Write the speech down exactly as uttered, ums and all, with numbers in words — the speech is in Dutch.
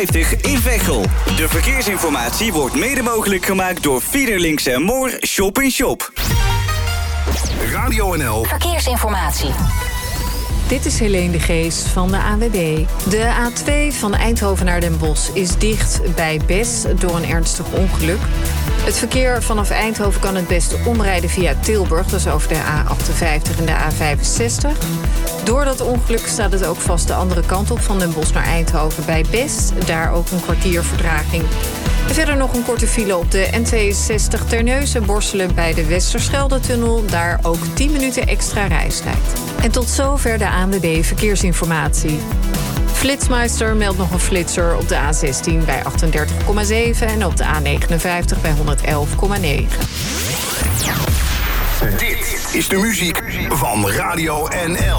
in Veghel. De verkeersinformatie wordt mede mogelijk gemaakt door Fiederlinks en Moor Shop in Shop. Radio N L Verkeersinformatie. Dit is Helene de Geest van de A W B. De A twee van Eindhoven naar Den Bosch is dicht bij Best door een ernstig ongeluk. Het verkeer vanaf Eindhoven kan het beste omrijden via Tilburg, dat is over de A achtenvijftig en de A vijfenzestig. Door dat ongeluk staat het ook vast de andere kant op van Den Bosch naar Eindhoven bij Best. Daar ook een kwartier vertraging. En verder nog een korte file op de N tweeënzestig Terneuzen Borselen bij de Westerschelde-tunnel. Daar ook tien minuten extra reistijd. En tot zover de A N W B Verkeersinformatie. Flitsmeister meldt nog een flitser op de A zestien bij achtendertig komma zeven... en op de A negenenvijftig bij honderd komma negen. Dit is de muziek van Radio N L.